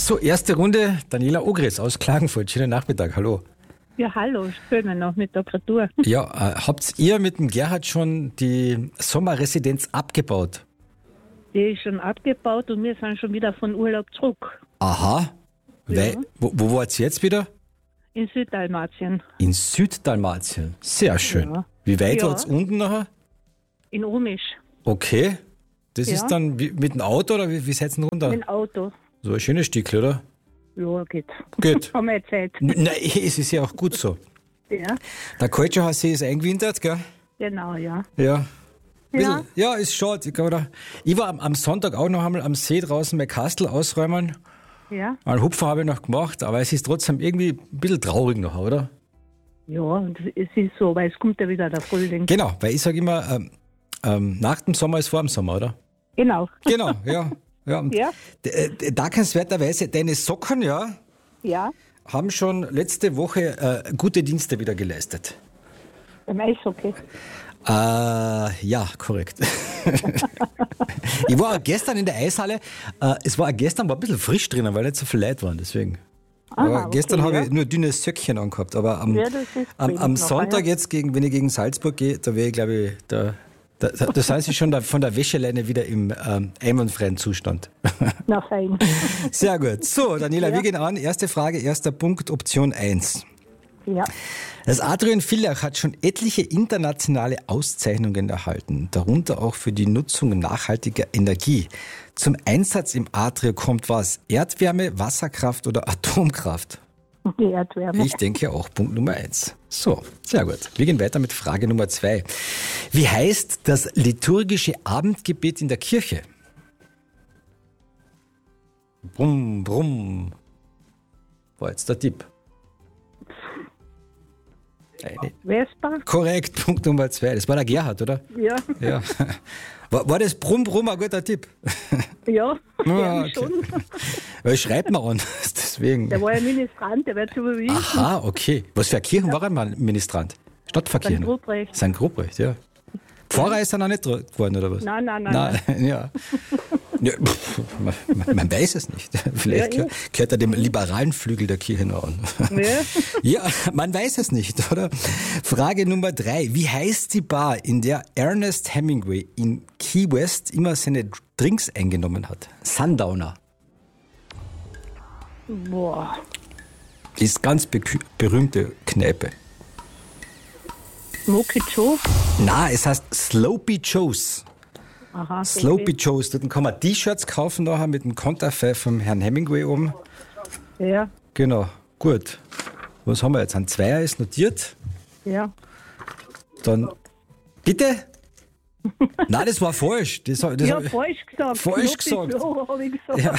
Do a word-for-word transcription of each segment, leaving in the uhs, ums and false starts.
So, erste Runde, Daniela Ogris aus Klagenfurt. Schönen Nachmittag, hallo. Ja, hallo, schönen Nachmittag, Retour. Ja, äh, habt ihr mit dem Gerhard schon die Sommerresidenz abgebaut? Die ist schon abgebaut und wir sind schon wieder von Urlaub zurück. Aha. Ja. Weil, wo, wo wart ihr jetzt wieder? In Süddalmatien. In Süddalmatien. Sehr schön. Ja. Wie weit Ja. wart's unten nachher? In Omisch. Okay. Das Ja. ist dann wie, mit dem Auto oder wie, wie seid ihr denn runter? Mit dem Auto. So ein schönes Stück, oder? Ja, geht. Gut. Haben wir Zeit. Nein, es ist ja auch gut so. Ja, Der Kaltschacher-See ist eingewintert, gell? genau, ja. Ja. Ja. Ja, ist schade. Ich, glaub, da- ich war am, am Sonntag auch noch einmal am See draußen mein Kastel ausräumen. Ja, Einen Hupfer habe ich noch gemacht, aber es ist trotzdem irgendwie ein bisschen traurig noch, oder? ja, und es ist so, weil es kommt ja wieder der Frühling. Genau, weil ich sage immer, ähm, ähm, nach dem Sommer ist vor dem Sommer, oder? Genau. Genau, ja. Ja, und Ja. d- äh, dankenswerterweise, deine Socken, ja, Ja, haben schon letzte Woche äh, gute Dienste wieder geleistet. beim Eishockey. Äh, ja, korrekt. Ich war auch gestern in der Eishalle. Äh, es war auch gestern war ein bisschen frisch drinnen, weil nicht so viel Leute waren, deswegen. Aha, Aber okay, gestern habe ja. ich nur dünne Söckchen angehabt. Aber am, Ja, das ist am, wenig am noch, Sonntag ja. jetzt, gegen, wenn ich gegen Salzburg gehe, da wäre ich, glaube ich, da, da, da, da sind sie schon da, von der Wäscheleine wieder im ähm, einwandfreien Zustand. Na fein. Sehr gut. So, Daniela, Ja. wir gehen an. Erste Frage, erster Punkt, Option eins. Ja, Das Atrium Villach hat schon etliche internationale Auszeichnungen erhalten, darunter auch für die Nutzung nachhaltiger Energie. Zum Einsatz im Atrium kommt was? Erdwärme, Wasserkraft oder Atomkraft? die Erdwärme. Ich denke auch Punkt Nummer eins. So, sehr gut. Wir gehen weiter mit Frage Nummer zwei. Wie heißt das liturgische Abendgebet in der Kirche? Brumm, brumm. War jetzt der Tipp. Eine. Vespa? Korrekt, Punkt Nummer zwei. Das war der Gerhard, oder? Ja, Ja. War, war das Brumm Brumm ein guter Tipp? ja, Ah, ja okay. schon. Weil schreibt man an, deswegen. Der war ja Ministrant, der wird überwiesen. Aha, okay. Was für eine Kirchen war er mal Ministrant? Stadtverkehr. Sankt Ruprecht. Sankt Ruprecht, ja. Pfarrer ist er noch nicht geworden, oder was? Nein, nein, nein. Nein, ja. Ja, pff, man, man- man weiß es nicht. Vielleicht Ja, gehört, gehört er dem liberalen Flügel der Kirche noch an. Ja. Ja, man weiß es nicht, oder? Frage Nummer drei. Wie heißt die Bar, in der Ernest Hemingway in Key West immer seine Drinks eingenommen hat? Sundowner. Boah, Ist ganz bekü- berühmte Kneipe. Smoky Joe. Na, es heißt Slopey Joe's. Aha, so Slopey Joe's. Dort kann man T-Shirts kaufen nachher mit dem Konterfei vom Herrn Hemingway oben. viel. Ja, Genau, gut. Was haben wir jetzt? Ein Zweier ist notiert. ja. Dann, bitte? Nein, das war falsch. Das, das Ja, falsch gesagt. Falsch Smoky gesagt. Joe, hab ich gesagt. Ja.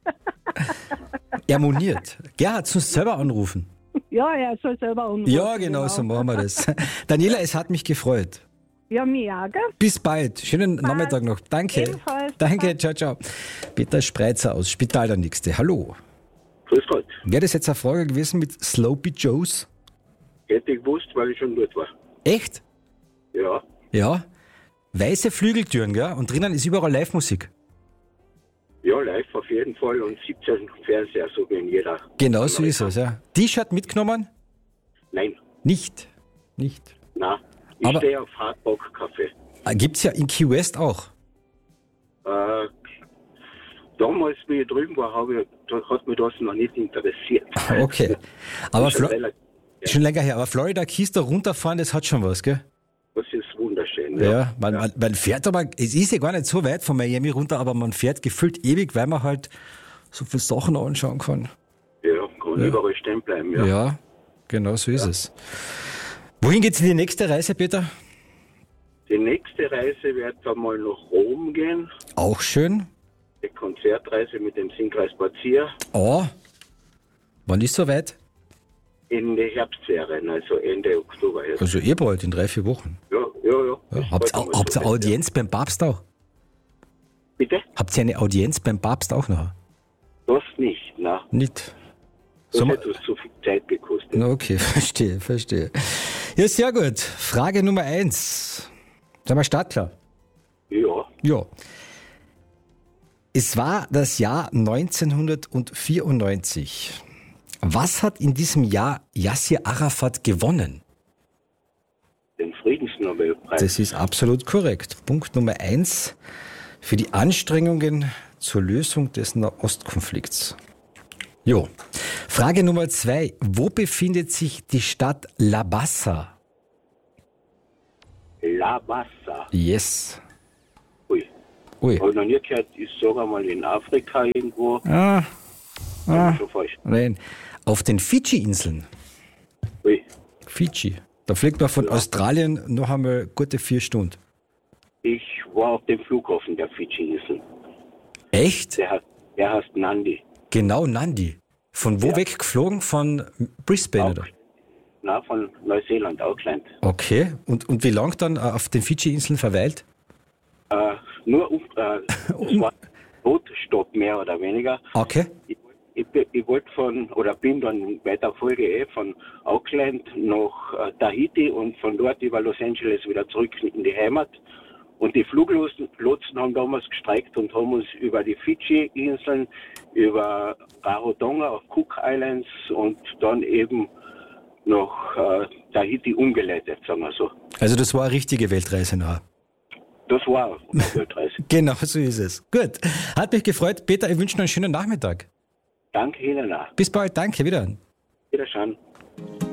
Er moniert. Gerhard, sollst du selber anrufen? Ja, er soll selber anrufen. Ja, genau, so machen wir das. Daniela, es hat mich gefreut. Ja, mir auch, gell? Bis bald. Schönen Nachmittag noch. Danke. Ebenfalls. Danke, ciao, ciao. Peter Spreitzer aus Spital der Nächste. Hallo. Grüß Gott. Wäre das jetzt eine Frage gewesen mit Slopey Joe's? Hätte ich gewusst, weil ich schon dort war. Echt? Ja. Ja. Weiße Flügeltüren, gell? Und drinnen ist überall Live-Musik. Ja, live auf jeden Fall und siebzehn Fernseher, so wie in jeder. Genau so ist es, ja. T-Shirt mitgenommen? Nein, Nicht. Nicht. nein. Ich Aber- stehe auf Hardbock-Kaffee. Ah, gibt's ja in Key West auch. Äh, damals, wie ich drüben war, habe ich, da hat mich das noch nicht interessiert. Okay. Aber Schon Flo relativ- schon länger her. Aber Florida Keys da runterfahren, das hat schon was, gell? Das ist wunderschön. Ja, Ja. man, man, man fährt aber, es ist ja gar nicht so weit von Miami runter, aber man fährt gefühlt ewig, weil man halt so viele Sachen anschauen kann. Ja, kann Ja. überall stehen bleiben. Ja, Ja. genau so ist es. Wohin geht's in die nächste Reise, Peter? Die nächste Reise wird einmal nach Rom gehen. Auch schön. Die Konzertreise mit dem Singkreis Spazier Oh, wann ist soweit? in die Herbstferien, also Ende Oktober jetzt. Also eh bald, in drei, vier Wochen. Ja, ja, ja. Ja, Ist habt bald einmal ihr habt ihr soweit, Audienz beim Papst auch? Ja. Bitte? Habt ihr eine Audienz beim Papst auch noch? Das nicht, na. Nicht. Das So, hätte uns zu viel Zeit gekostet. Na, okay, verstehe, verstehe. Ja, sehr gut. Frage Nummer eins. Sind wir startklar? Ja, Ja. Es war das Jahr neunzehnhundertvierundneunzig. Was hat in diesem Jahr Yassir Arafat gewonnen? Den Friedensnobelpreis. Das ist absolut korrekt. Punkt Nummer eins für die Anstrengungen zur Lösung des Nahostkonflikts. Jo. Frage Nummer zwei. Wo befindet sich die Stadt Labasa? Labasa. Yes. Ui. Ui. Habe ich noch nie gehört, ich sage einmal in Afrika irgendwo. Ah, Ah. ah, Schon falsch. nein. Auf den Fidschi-Inseln. Ui. Fidschi. Da fliegt man von Australien noch einmal gute vier Stunden. Ich war auf dem Flughafen der Fidschi-Inseln. Echt? Der, hat, der heißt Nandi. Genau, Nandi. Von wo Ja. weg geflogen? Von Brisbane, oder? Na, von Neuseeland, Auckland. Okay. Und, und wie lang dann äh, auf den Fidschi-Inseln verweilt? Äh, nur um, äh, es war ein Bootstopp mehr oder weniger. Okay. Ich, ich, ich wollte von, oder bin dann bei der Folge eh von Auckland nach äh, Tahiti und von dort über Los Angeles wieder zurück in die Heimat. Und die Fluglotsen Lotsen haben damals gestreikt und haben uns über die Fidschi-Inseln, über Rarotonga auf Cook Islands und dann eben nach äh, Tahiti umgeleitet, sagen wir so. Also das war eine richtige Weltreise nachher. Das war eine Weltreise. Genau, so ist es. Gut. Hat mich gefreut. Peter, ich wünsche noch einen schönen Nachmittag. Danke Ihnen auch. Bis bald. Danke. Wieder. Wiederschauen.